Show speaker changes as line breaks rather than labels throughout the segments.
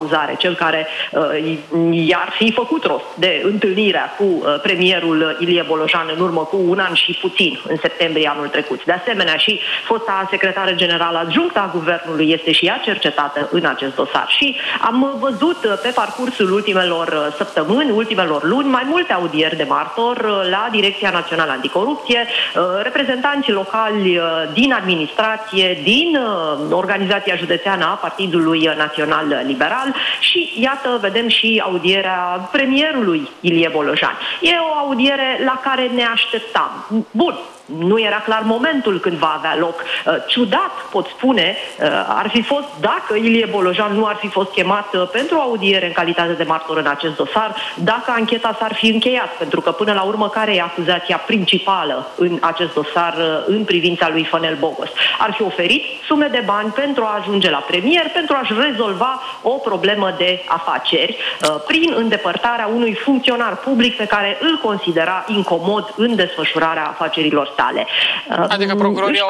acuzare, cel care i-ar fi făcut rost de întâlnirea cu premierul Ilie Bolojan în urmă cu un an și puțin, în septembrie anul trecut. De asemenea, și fosta secretară generală adjunctă a guvernului este și ea cercetată în acest dosar. Și am văzut pe parcursul ultimelor săptămâni, ultimelor luni, mai multe audieri de martor la Direcția Națională Anticorupție, reprezentanți locali din administrație, din organizația județeană a Partidului Național Liberal și, iată, vedem și audierea premierului Ilie Bolojan. E o audiere la care ne așteptam. Bun. Nu era clar momentul când va avea loc. Ciudat, pot spune, ar fi fost dacă Ilie Bolojan nu ar fi fost chemat pentru audiere în calitate de martor în acest dosar, dacă ancheta s-ar fi încheiat, pentru că până la urmă care e acuzația principală în acest dosar în privința lui Fănel Bogos? Ar fi oferit sume de bani pentru a ajunge la premier, pentru a-și rezolva o problemă de afaceri, prin îndepărtarea unui funcționar public pe care îl considera incomod în desfășurarea afacerilor.
Adică procurorii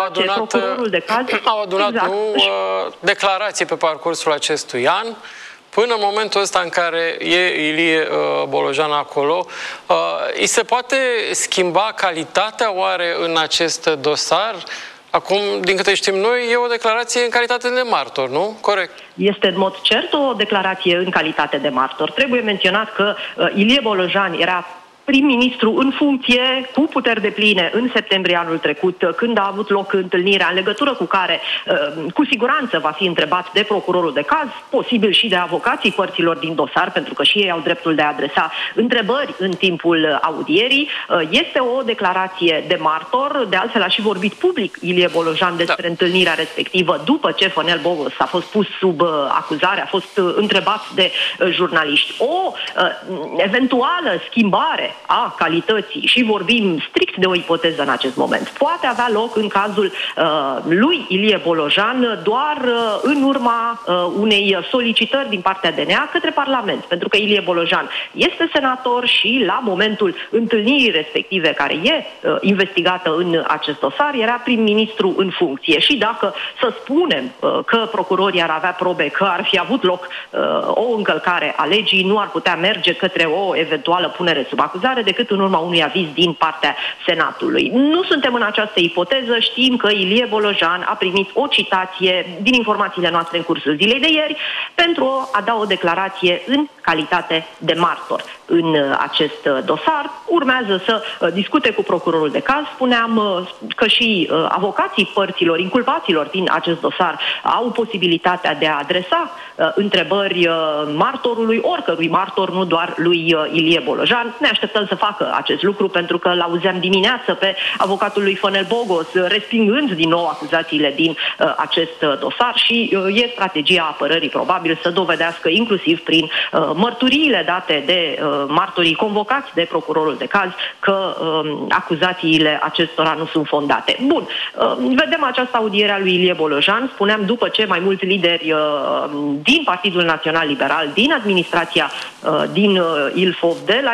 au adunat
exact.
declarații pe parcursul acestui an, până în momentul ăsta în care e Ilie Bolojan acolo. Îi se poate schimba calitatea oare în acest dosar? Acum, din câte știm noi, e o declarație în calitate de martor, nu? Corect.
Este în mod cert o declarație în calitate de martor. Trebuie menționat că Ilie Bolojan era prim-ministru în funcție, cu puteri depline, în septembrie anul trecut, când a avut loc întâlnirea în legătură cu care, cu siguranță, va fi întrebat de procurorul de caz, posibil și de avocații părților din dosar, pentru că și ei au dreptul de a adresa întrebări în timpul audierii. Este o declarație de martor, de altfel a și vorbit public Ilie Bolojan despre întâlnirea respectivă, după ce Fănel Bogos a fost pus sub acuzare, a fost întrebat de jurnaliști. O eventuală schimbare a calității, și vorbim strict de o ipoteză în acest moment, poate avea loc în cazul lui Ilie Bolojan doar în urma unei solicitări din partea DNA către Parlament, pentru că Ilie Bolojan este senator și la momentul întâlnirii respective, care e investigată în acest dosar, era prim-ministru în funcție. Și dacă să spunem că procurorii ar avea probe că ar fi avut loc o încălcare a legii, nu ar putea merge către o eventuală punere sub acuzare decât în urma unui aviz din partea Senatului. Nu suntem în această ipoteză, știm că Ilie Bolojan a primit o citație din informațiile noastre în cursul zilei de ieri pentru a da o declarație în calitate de martor în acest dosar. Urmează să discute cu procurorul de caz. Spuneam că și avocații părților, inculpaților din acest dosar au posibilitatea de a adresa întrebări martorului, oricărui martor, nu doar lui Ilie Bolojan. Ne așteptăm să facă acest lucru, pentru că l-auzeam dimineață pe avocatul lui Fănel Bogos respingând din nou acuzațiile din acest dosar și e strategia apărării probabil să dovedească inclusiv prin mărturiile date de martorii convocați de procurorul de caz că acuzațiile acestora nu sunt fondate. Bun, vedem această audiere a lui Ilie Bolojan, spuneam, după ce mai mulți lideri din Partidul Național Liberal, din administrația din Ilfov,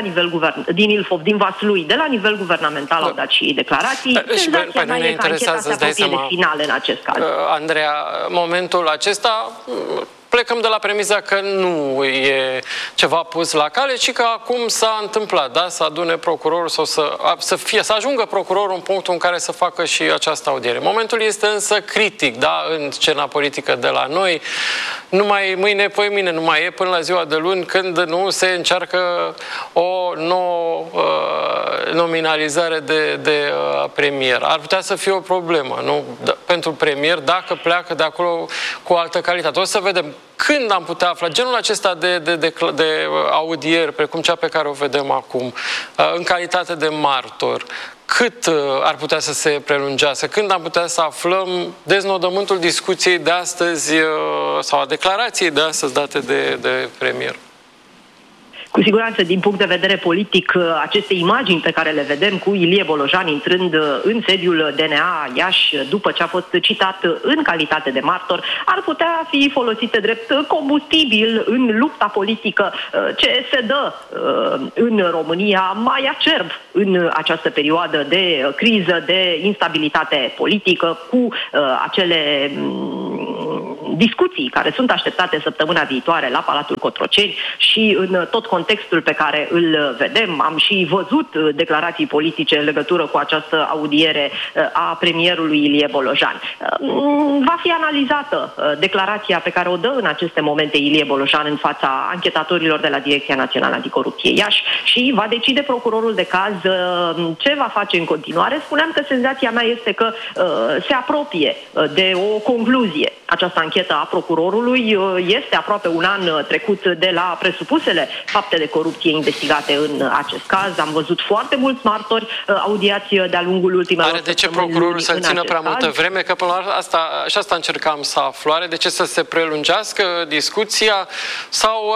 din Vaslui, de la nivel guvernamental au dat și declarații.
Senzația mea e că ancheta se apropie
de final în acest caz.
Andreea, momentul acesta plecăm de la premiza că nu e ceva pus la cale, ci că acum s-a întâmplat, da? Să adune procurorul sau să ajungă procurorul în punctul în care să facă și această audiere. Momentul este însă critic, da? În scena politică de la noi. Numai mâine, poimine, nu mai e până la ziua de luni, când nu se încearcă o nouă nominalizare de premier. Ar putea să fie o problemă, nu? Pentru premier, dacă pleacă de acolo cu o altă calitate. O să vedem când am putea afla genul acesta de audieri, precum cea pe care o vedem acum, în calitate de martor. Cât ar putea să se prelungească? Când am putea să aflăm deznodământul discuției de astăzi sau a declarației de astăzi date de premier?
Cu siguranță, din punct de vedere politic, aceste imagini pe care le vedem cu Ilie Bolojan intrând în sediul DNA Iași, după ce a fost citat în calitate de martor, ar putea fi folosite drept combustibil în lupta politică ce se dă în România mai acerb în această perioadă de criză, de instabilitate politică, cu acele discuții care sunt așteptate săptămâna viitoare la Palatul Cotroceni și în tot contextul pe care îl vedem. Am și văzut declarații politice în legătură cu această audiere a premierului Ilie Bolojan. Va fi analizată declarația pe care o dă în aceste momente Ilie Bolojan în fața anchetatorilor de la Direcția Națională Anticorupție Iași și va decide procurorul de caz ce va face în continuare. Spuneam că senzația mea este că se apropie de o concluzie. Această anchetă a procurorului este aproape un an trecut de la presupusele fapte de corupție investigate în acest caz. Am văzut foarte mulți martori audiați de-a lungul ultimelor
săptămâni. Are de ce procurorul să țină prea multă vreme? Că până la asta încercam să aflu. Are de ce să se prelungească discuția? Sau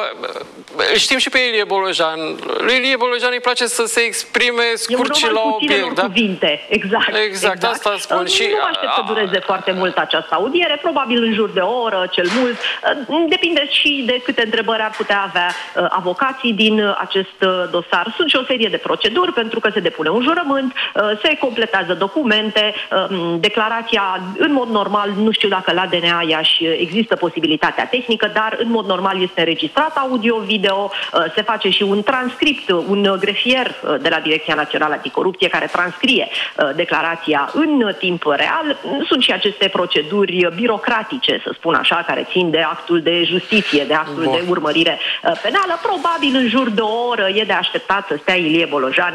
știm și pe Ilie Bolojan. Lui Ilie Bolojan îi place să se exprime scurt și la obiect. Da?
Cuvinte. Exact.
Asta spun.
Nu aștept să dureze foarte mult această audiere, probabil în jur de o oră, cel mult. Depinde și de câte întrebări ar putea avea avocații din acest dosar. Sunt și o serie de proceduri, pentru că se depune un jurământ, se completează documente, declarația, în mod normal, nu știu dacă la DNA Iași există posibilitatea tehnică, dar în mod normal este înregistrat audio-video, se face și un transcript, un grefier de la Direcția Națională Anticorupție care transcrie declarația în timp real. Sunt și aceste proceduri birocratice, să spun așa, care țin de actul de justiție, de actul de urmărire penală. Probabil în jur de o oră e de așteptat să stea Ilie Bolojan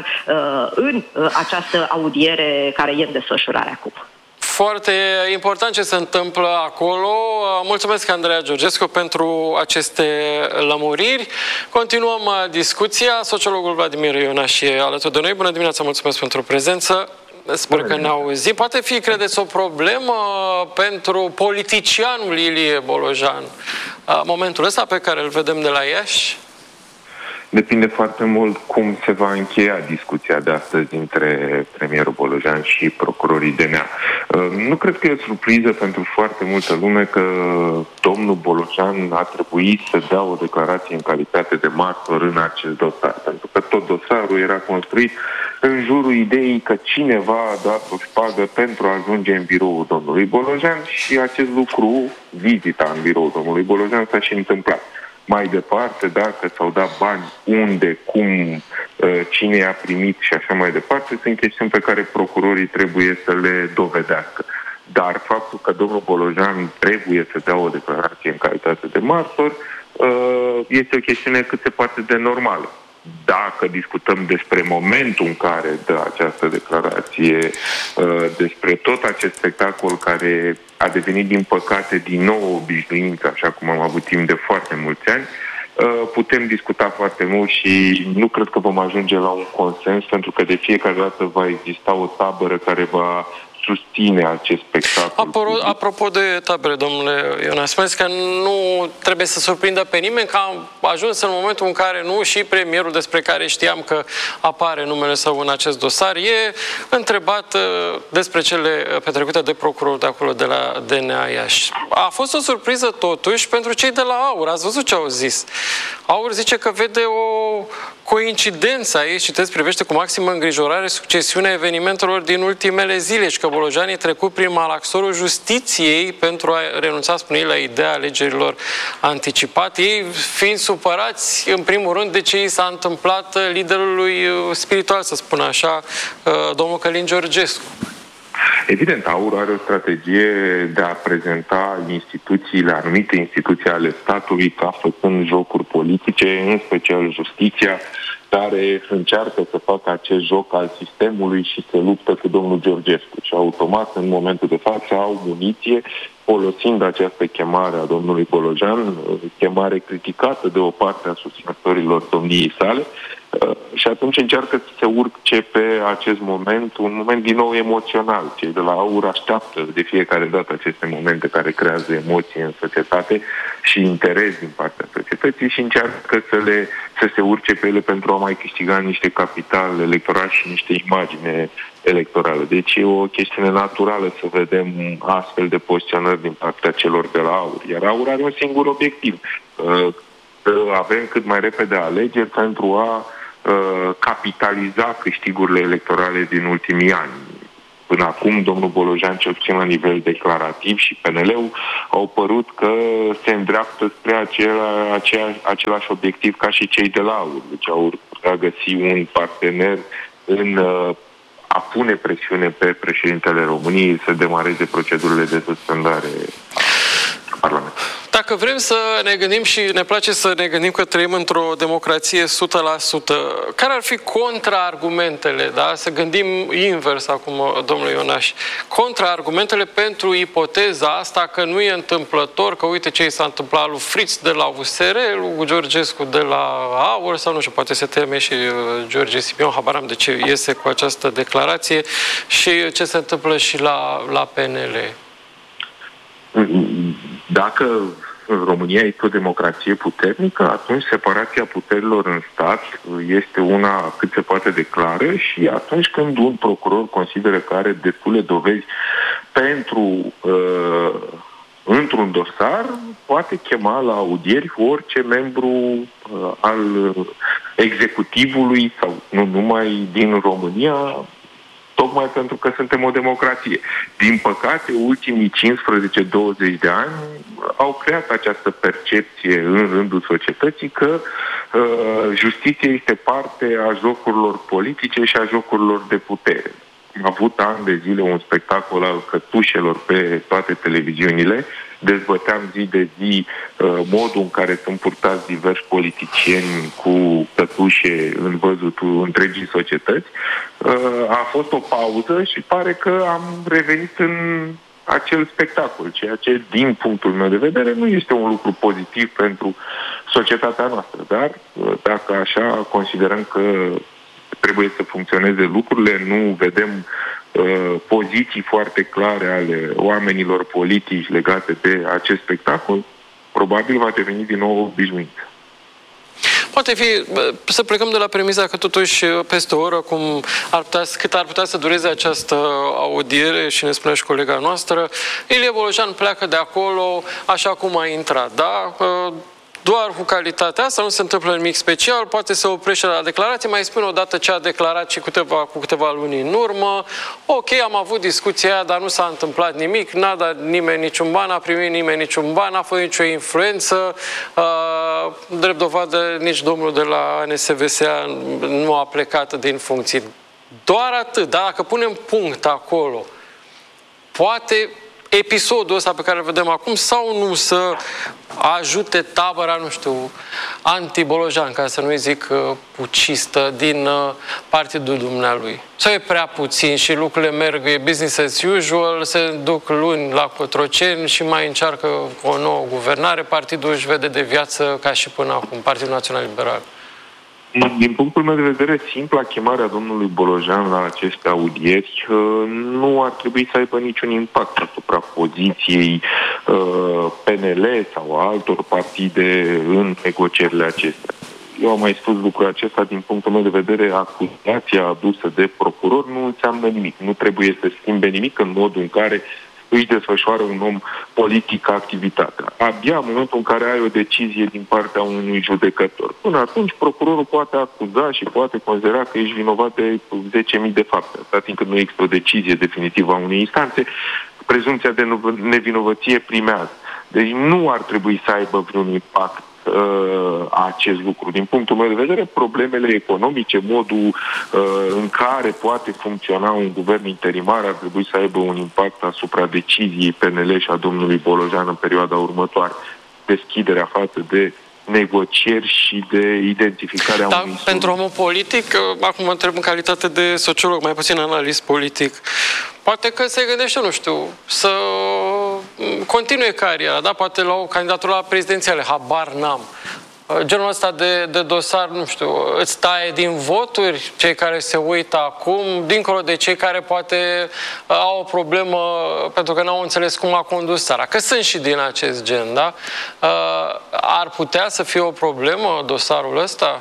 în această audiere care e în desfășurare acum.
Foarte important ce se întâmplă acolo. Mulțumesc, Andreea Georgescu, pentru aceste lămuriri. Continuăm discuția. Sociologul Vladimir Ionaș e alături de noi. Bună dimineața, mulțumesc pentru prezență. Sper că ne auzim. Poate fi, credeți, o problemă pentru politicianul Ilie Bolojan momentul ăsta pe care îl vedem de la Iași?
Depinde foarte mult cum se va încheia discuția de astăzi dintre premierul Bolojan și procurorii DNA. Nu cred că e o surpriză pentru foarte multă lume că domnul Bolojan a trebuit să dea o declarație în calitate de martor în acest dosar, pentru că tot dosarul era construit în jurul ideii că cineva a dat o șpagă pentru a ajunge în biroul domnului Bolojan și acest lucru, vizita în biroul domnului Bolojan, s-a și întâmplat. Mai departe, dacă s-au dat bani, unde, cum, cine i-a primit și așa mai departe, sunt chestiuni pe care procurorii trebuie să le dovedească. Dar faptul că domnul Bolojan trebuie să dea o declarație în calitate de martor este o chestiune cât se poate de normală. Dacă discutăm despre momentul în care dă această declarație, despre tot acest spectacol care a devenit, din păcate, din nou obișnuință, așa cum am avut timp de foarte mulți ani, putem discuta foarte mult și nu cred că vom ajunge la un consens, pentru că de fiecare dată va exista o tabără care va susține acest spectacol.
Apropo de tabere, domnule Ionas, spuneți că nu trebuie să surprindă pe nimeni, că am ajuns în momentul în care nu și premierul, despre care știam că apare numele său în acest dosar, e întrebat despre cele petrecute de procuror de acolo, de la DNA Iași. A fost o surpriză totuși pentru cei de la AUR. Ați văzut ce au zis? AUR zice că vede o coincidență aici, citesc, privește cu maximă îngrijorare succesiunea evenimentelor din ultimele zile și că Bolojan e trecut prin malaxorul justiției pentru a renunța, spune ei, la ideea alegerilor anticipate. Ei fiind supărați, în primul rând, de ce i s-a întâmplat liderului spiritual, să spun așa, domnul Călin Georgescu.
Evident, AUR are o strategie de a prezenta instituțiile, anumite instituții ale statului, ca făcând jocuri politice, în special justiția, care încearcă să facă acest joc al sistemului și se luptă cu domnul Georgescu. Și automat, în momentul de față, au muniție, folosind această chemare a domnului Bolojan, chemare criticată de o parte a susținătorilor domniei sale, și atunci încearcă să se urce pe acest moment, un moment din nou emoțional. Cei de la AUR așteaptă de fiecare dată aceste momente care creează emoții în societate și interes din partea societății și încearcă să se urce pe ele pentru a mai câștiga niște capital electoral și niște imagine electorale. Deci e o chestiune naturală să vedem astfel de poziționări din partea celor de la AUR. Iar AUR are un singur obiectiv, să avem cât mai repede alegeri pentru a capitaliza câștigurile electorale din ultimii ani. până acum, domnul Bolojan, cel puțin la nivel declarativ, și PNL-ul au părut că se îndreaptă spre același obiectiv ca și cei de la AUR. Deci au putea găsi un partener în a pune presiune pe președintele României să demareze procedurile de suspendare a Parlamentului.
Dacă vrem să ne gândim și ne place să ne gândim că trăim într-o democrație 100%, care ar fi contraargumentele, da? Să gândim invers acum, domnule Ionaș, contraargumentele pentru ipoteza asta că nu e întâmplător, că uite ce i s-a întâmplat lui Fritz de la USR, lui Georgescu de la AUR, sau nu știu, poate se teme și George Simion, habar am de ce iese cu această declarație, și ce se întâmplă și la PNL.
Dacă România este o democrație puternică, atunci separația puterilor în stat este una cât se poate de clară, și atunci când un procuror consideră că are destule dovezi pentru într-un dosar, poate chema la audieri orice membru al executivului sau nu numai din România, tocmai pentru că suntem o democrație. Din păcate, ultimii 15-20 de ani au creat această percepție în rândul societății că justiția este parte a jocurilor politice și a jocurilor de putere. Am avut ani de zile un spectacol al cătușelor pe toate televiziunile, dezbăteam zi de zi modul în care sunt purtați diversi politicieni cu cătușe în văzutul întregii societăți. A fost o pauză și pare că am revenit în acel spectacol, ceea ce, din punctul meu de vedere, nu este un lucru pozitiv pentru societatea noastră. Dar, dacă așa considerăm că trebuie să funcționeze lucrurile, nu vedem poziții foarte clare ale oamenilor politici legate de acest spectacol, probabil va deveni din nou obișnuit.
Poate fi să plecăm de la premisa că totuși peste o oră, cât ar putea să dureze această audiere, și ne spune și colega noastră, Ilie Bolojan pleacă de acolo așa cum a intrat, da? Doar cu calitatea asta, nu se întâmplă nimic special, poate să oprește la declarație, mai spune odată ce a declarat și cu câteva luni în urmă. Ok, am avut discuția aia, dar nu s-a întâmplat nimic, n-a dat nimeni niciun ban, n-a primit nimeni niciun ban, n-a fost nicio influență, drept dovadă nici domnul de la NSVSA nu a plecat din funcții. Doar atât, dacă punem punct acolo, poate episodul ăsta pe care îl vedem acum sau nu să ajute tabăra, nu știu, anti-Bolojan, ca să nu-i zic pucistă, din partidul dumnealui. Sau e prea puțin și lucrurile merg, e business as usual, se duc luni la Cotroceni și mai încearcă o nouă guvernare, partidul își vede de viață ca și până acum, Partidul Național Liberal.
Din punctul meu de vedere, simpla chemarea domnului Bolojan la aceste audieri nu ar trebui să aibă niciun impact asupra poziției PNL sau altor partide în negocierile acestea. Eu am mai spus lucrul acesta, din punctul meu de vedere, acuzația adusă de procuror nu înseamnă nimic. Nu trebuie să schimbe nimic în modul în care își desfășoară un om politic activitatea. Abia în momentul în care ai o decizie din partea unui judecător. Până atunci, procurorul poate acuza și poate considera că ești vinovat de 10.000 de fapte. Atât timp cât nu există o decizie definitivă a unei instanțe, prezumția de nevinovăție primează. Deci nu ar trebui să aibă vreun impact acest lucru. Din punctul meu de vedere, problemele economice, modul în care poate funcționa un guvern interimar ar trebui să aibă un impact asupra deciziei PNL și a domnului Bolojan în perioada următoare. Deschiderea față de negocieri și de identificarea unui soluții.
Pentru omul politic, acum mă întreb în calitate de sociolog, mai puțin analist politic, poate că se gândește, nu știu, să continue cariera, da? Poate la o candidatură la prezidențiale, habar n-am. Genul ăsta de dosar, nu știu, îți taie din voturi cei care se uită acum, dincolo de cei care poate au o problemă pentru că n-au înțeles cum a condus țara. Că sunt și din acest gen, da? Ar putea să fie o problemă dosarul ăsta?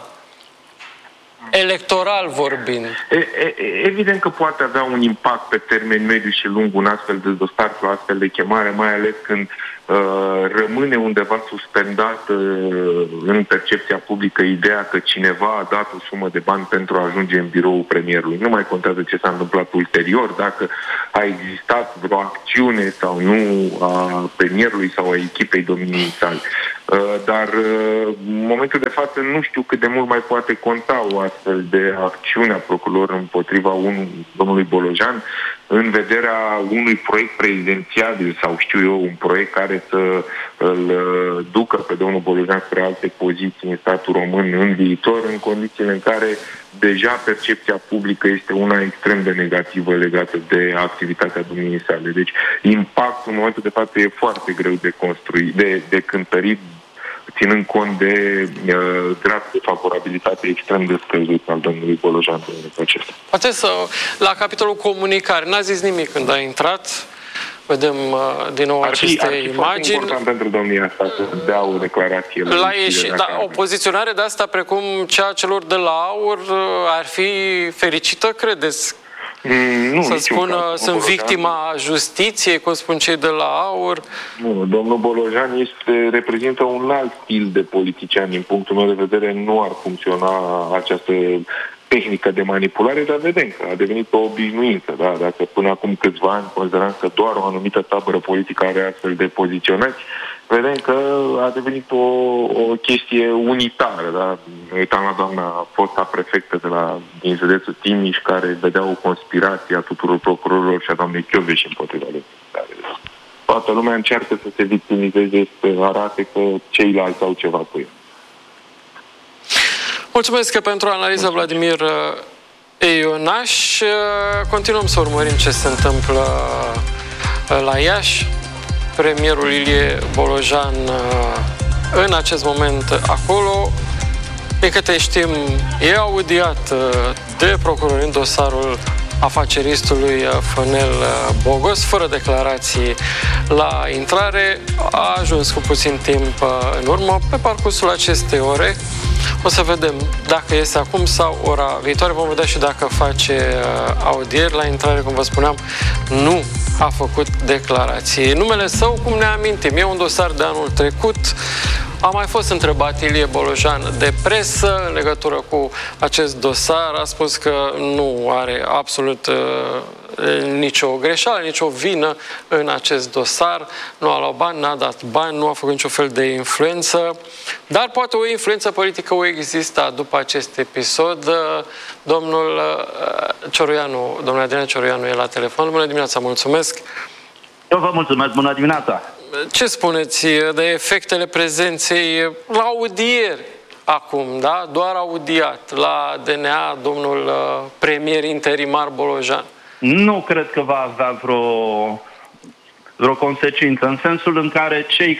Electoral vorbind.
Evident că poate avea un impact pe termen mediu și lung un astfel de dosar sau astfel de chemare, mai ales când rămâne undeva suspendat în percepția publică ideea că cineva a dat o sumă de bani pentru a ajunge în biroul premierului. Nu mai contează ce s-a întâmplat ulterior, dacă a existat vreo acțiune sau nu a premierului sau a echipei domniei sale. Dar în momentul de față nu știu cât de mult mai poate conta o astfel de acțiune a procurorului împotriva domnului Bolojan în vederea unui proiect prezidențial sau știu eu, un proiect care să îl ducă pe domnul Bolojan spre alte poziții în statul român în viitor, în condițiile în care deja percepția publică este una extrem de negativă legată de activitatea domniei sale. Deci impactul în momentul de față e foarte greu de construit, de cântărit, ținând cont de gradul de favorabilitate extrem de scăzut al domnului Bolojan în acesta.
Poate la capitolul comunicare, n-a zis nimic când a intrat. Vedem din nou aceste imagini. Ar fi
important pentru domnia asta să dea o declarație.
O poziționare de asta, precum cea a celor de la AUR, ar fi fericită, credeți?
Nu,
să spună, sunt victima justiției, cum spun cei de la AUR?
Nu, domnul Bolojan reprezintă un alt stil de politician. Din punctul meu de vedere, nu ar funcționa această tehnică de manipulare, dar vedem că a devenit o obișnuință. Da? Dacă până acum câțiva ani consideram că doar o anumită tabără politică are astfel de poziționări, vedem că a devenit o chestie unitară. Da? Uitam la doamna fosta prefectă din județul Timiș, care vedea o conspirație a tuturor procurorilor și a doamnei Chioveși împotriva lui. Toată lumea încearcă să se victimizeze, să arate că ceilalți au ceva cu el.
Mulțumesc pentru analiza, Vladimir Ionaș. Continuăm să urmărim ce se întâmplă la Iași. Premierul Ilie Bolojan în acest moment acolo. De câte știm, e audiat de procurori în dosarul afaceristului Fănel Bogos, fără declarații la intrare. A ajuns cu puțin timp în urmă. Pe parcursul acestei ore o să vedem dacă este acum sau ora viitoare. Vom vedea și dacă face audieri. La intrare, cum vă spuneam, nu a făcut declarații. Numele său, cum ne amintim, e un dosar de anul trecut. A mai fost întrebat Ilie Bolojan de presă în legătură cu acest dosar. A spus că nu are absolut nicio greșeală, nicio vină în acest dosar. Nu a luat bani, n-a dat bani, nu a făcut niciun fel de influență. Dar poate o influență politică o exista după acest episod. Domnul Cioruianu, domnul Adrian Cioruianu e la telefon. Bună dimineața, mulțumesc!
Eu vă mulțumesc, bună dimineața!
Ce spuneți de efectele prezenței la audieri acum, da? Doar audiat la DNA domnul premier interimar Bolojan?
Nu cred că va avea vreo consecință, în sensul în care cei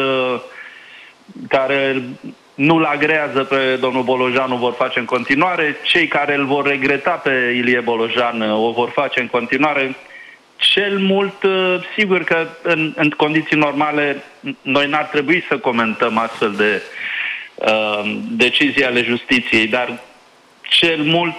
care nu-l agrează pe domnul Bolojan o vor face în continuare, cei care îl vor regreta pe Ilie Bolojan o vor face în continuare. Cel mult, sigur că în condiții normale noi n-ar trebui să comentăm astfel de decizii ale justiției, dar cel mult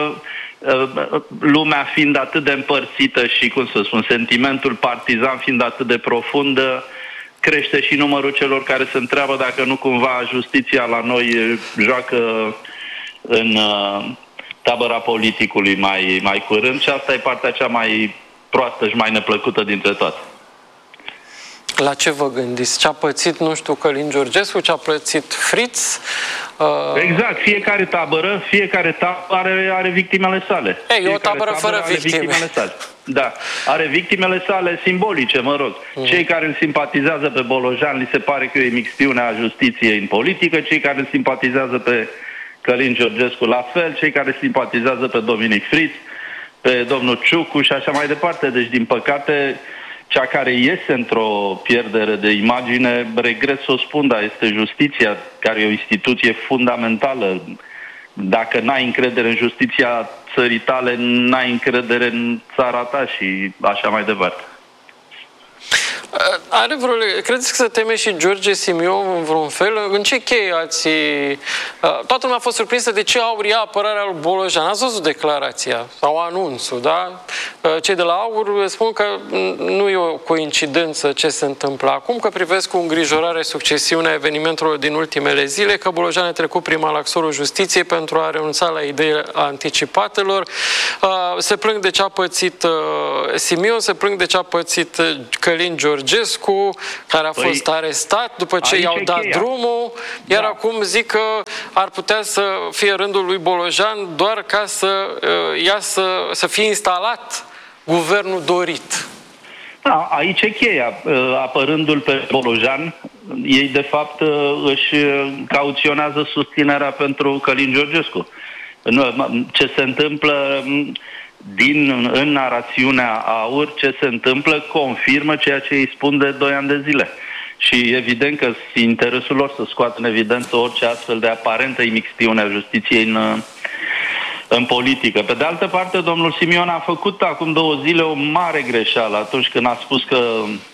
lumea fiind atât de împărțită și, cum să spun, sentimentul partizan fiind atât de profund, crește și numărul celor care se întreabă dacă nu cumva justiția la noi joacă în tabăra politicului mai curând și asta e partea cea mai proastă și mai neplăcută dintre toate.
La ce vă gândiți? Ce a pățit, nu știu, Călin Georgescu, ce a pățit Fritz?
Exact, fiecare tabără are victimele sale.
E o tabără fără victime.
Da, are victimele sale simbolice, mă rog. Cei care îl simpatizează pe Bolojan, li se pare că e o imixtiune a justiției în politică, cei care îl simpatizează pe Călin Georgescu la fel, cei care îl simpatizează pe Dominic Fritz, pe domnul Ciucu și așa mai departe. Deci, din păcate, cea care iese într-o pierdere de imagine, regret să o spun, dar este justiția, care e o instituție fundamentală. Dacă n-ai încredere în justiția țării tale, n-ai încredere în țara ta și așa mai departe.
Credeți că se teme și George Simion în vreun fel? În ce cheie ați... Toată lumea a fost surprinsă de ce AUR ia apărarea lui Bolojan. Ați văzut declarația sau anunțul, da? Cei de la AUR spun că nu e o coincidență ce se întâmplă acum, că privesc cu îngrijorare succesiunea evenimentelor din ultimele zile, că Bolojan a trecut prin malaxorul justiției pentru a renunța la ideile anticipatelor. Se plâng de ce a pățit Simion, se plâng de ce a pățit Călin Georgescu, care a fost arestat după ce i-au dat drumul, iar acum zic că ar putea să fie rândul lui Bolojan doar ca să fie instalat guvernul dorit.
Da, aici e cheia. Apărându-l pe Bolojan, ei de fapt își cauționează susținerea pentru Călin Georgescu. Ce se întâmplă în narațiunea AUR, ce se întâmplă confirmă ceea ce îi spun de 2 ani de zile. Și evident că interesul lor să scoată în evidență orice astfel de aparentă imixtiune a justiției în politică. Pe de altă parte, domnul Simion a făcut acum 2 zile o mare greșeală atunci când a spus că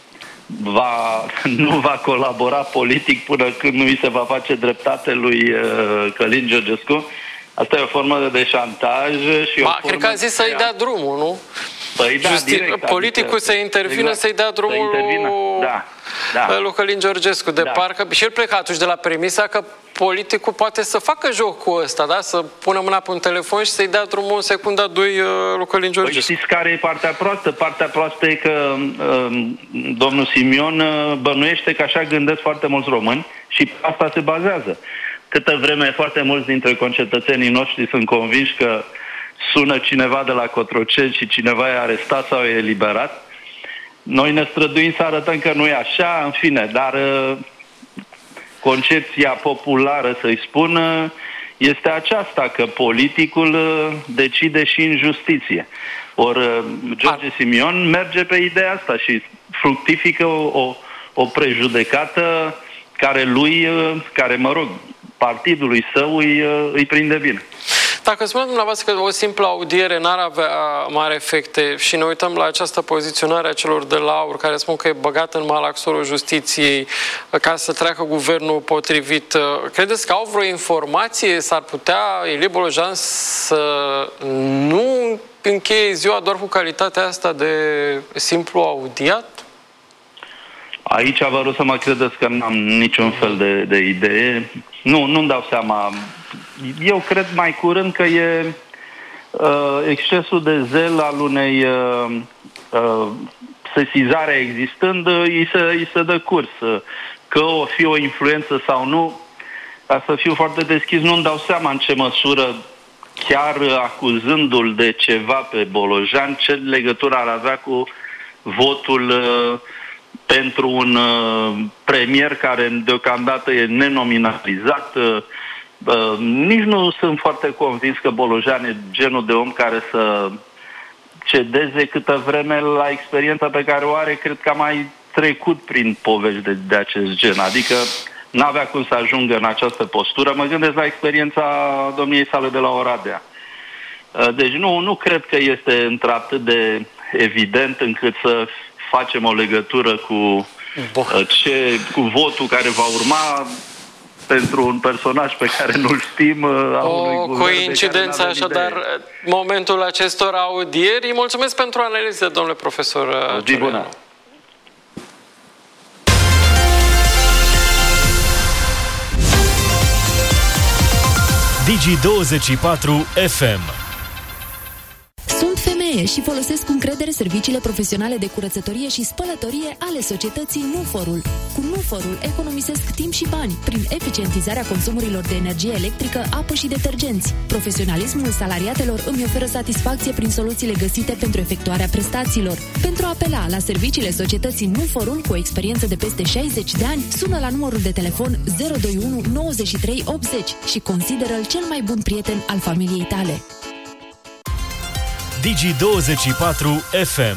nu va colabora politic până când nu îi se va face dreptate lui Călin Georgescu. Asta e o formă de șantaj și
cred că a zis să-i dea drumul, nu?
Păi da, direct,
politicul să intervină, exact, să-i dea drumul lui Călin Georgescu. De parcă și el pleca atunci de la premisa că politicul poate să facă jocul ăsta, da? Să pună mâna pe un telefon și să-i dea drumul în secunda 2 lui Călin Georgescu.
Păi știți care e partea proastă? Partea proastă e că domnul Simion bănuiește că așa gândesc foarte mulți români și pe asta se bazează. Câtă vreme foarte mulți dintre concetățenii noștri sunt convinși că sună cineva de la Cotroceni și cineva e arestat sau e eliberat, noi ne străduim să arătăm că nu e așa, în fine, dar concepția populară, să-i spun, este aceasta, că politicul decide și în justiție. Ori George Simion merge pe ideea asta și fructifică o prejudecată care, partidului său îi prinde bine.
Dacă spuneți dumneavoastră că o simplă audiere n-ar avea mari efecte și ne uităm la această poziționare a celor de la AUR care spun că e băgat în malaxorul justiției ca să treacă guvernul potrivit, credeți că au vreo informație? S-ar putea Ilie Bolojan să nu încheie ziua doar cu calitatea asta de simplu audiat?
Aici vă rog să mă credeți că n-am niciun fel de idee. Nu-mi dau seama. Eu cred mai curând că e excesul de zel al unei sesizare existând, îi se dă curs. Că o fi o influență sau nu, ca să fiu foarte deschis, nu-mi dau seama în ce măsură, chiar acuzându-l de ceva pe Bolojan, ce legătură ar avea cu votul pentru un premier care deocamdată e nenominalizat. Nici nu sunt foarte convins că Bolojan e genul de om care să cedeze, câtă vreme la experiența pe care o are, cred că a mai trecut prin povești de acest gen. Adică n-avea cum să ajungă în această postură. Mă gândesc la experiența domniei sale de la Oradea. Deci nu cred că este într-atât de evident încât să facem o legătură cu votul care va urma pentru un personaj pe care nu-l știm.
O coincidență, așadar, momentul acestor audieri. Mulțumesc pentru analiză, domnule profesor Ciuleanu.
Digi24 FM.
Sunt femeie și folosesc cu încredere serviciile profesionale de curățătorie și spălătorie ale societății Nuforul. Cu Nuforul economisesc timp și bani prin eficientizarea consumurilor de energie electrică, apă și detergenți. Profesionalismul salariatelor îmi oferă satisfacție prin soluțiile găsite pentru efectuarea prestațiilor. Pentru a apela la serviciile societății Nuforul cu o experiență de peste 60 de ani, sună la numărul de telefon 021 93 80 și consideră-l cel mai bun prieten al familiei tale.
Digi24 FM.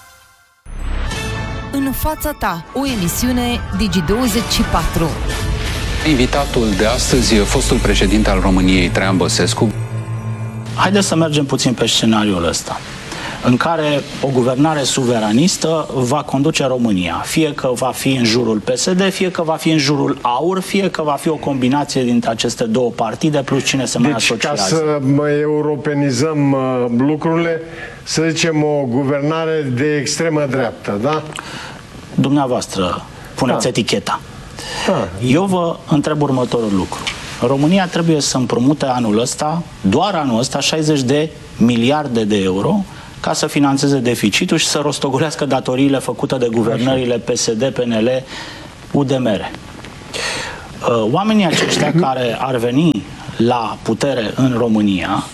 În fața ta, o emisiune Digi24.
Invitatul de astăzi e fostul președinte al României, Traian Băsescu.
Haideți să mergem puțin pe scenariul ăsta. în care o guvernare suveranistă va conduce România. Fie că va fi în jurul PSD, fie că va fi în jurul AUR, fie că va fi o combinație dintre aceste două partide, plus cine se mai asociază.
Ca să europenizăm lucrurile, să zicem o guvernare de extremă dreaptă, da?
Dumneavoastră puneți eticheta. Eu vă întreb următorul lucru. România trebuie să împrumute anul ăsta, doar anul ăsta, 60 de miliarde de euro ca să finanțeze deficitul și să rostogolească datoriile făcute de guvernările PSD, PNL, UDMR. Oamenii aceștia care ar veni la putere în România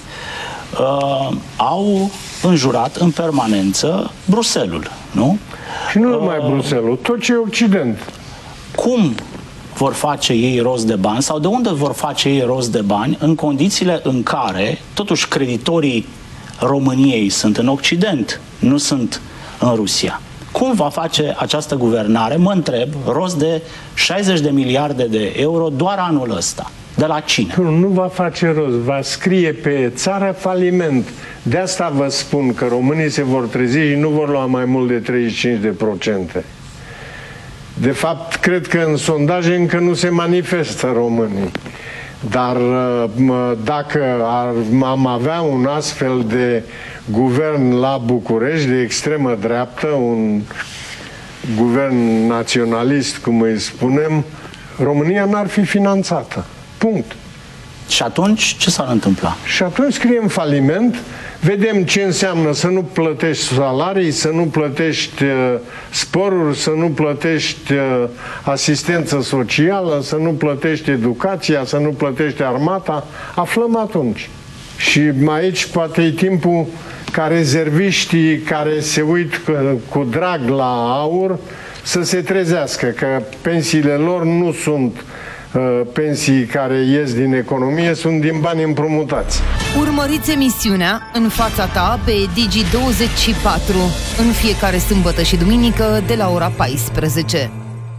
au înjurat în permanență Bruxelles, nu?
Și nu numai Bruxelles, tot ce e Occident.
Cum vor face ei rost de bani sau de unde vor face ei rost de bani în condițiile în care totuși creditorii României sunt în Occident, nu sunt în Rusia? Cum va face această guvernare, mă întreb, rost de 60 de miliarde de euro doar anul ăsta? De la cine?
Nu va face rost, va scrie pe țară faliment. De asta vă spun că românii se vor trezi și nu vor lua mai mult de 35%. De fapt, cred că în sondaje încă nu se manifestă românii. Dar dacă am avea un astfel de guvern la București, de extremă dreaptă, un guvern naționalist, cum îi spunem, România n-ar fi finanțată. Punct.
Și atunci ce s-ar întâmpla?
Și atunci scriem faliment, vedem ce înseamnă să nu plătești salarii, să nu plătești sporuri, să nu plătești asistență socială, să nu plătești educația, să nu plătești armata. Aflăm atunci. Și aici poate e timpul ca rezerviștii care se uit cu drag la AUR să se trezească, că pensiile lor nu sunt pensii care ies din economie, sunt din bani împrumutați.
Urmăriți emisiunea În fața ta pe Digi24 în fiecare sâmbătă și duminică de la ora 14.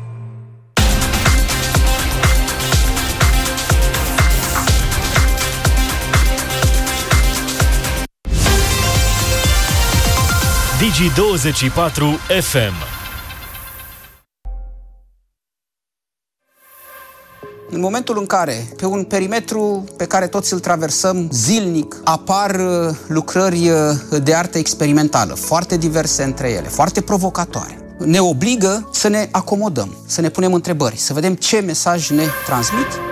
Digi24 FM.
În momentul în care, pe un perimetru pe care toți îl traversăm zilnic, apar lucrări de artă experimentală, foarte diverse între ele, foarte provocatoare, ne obligă să ne acomodăm, să ne punem întrebări, să vedem ce mesaj ne transmit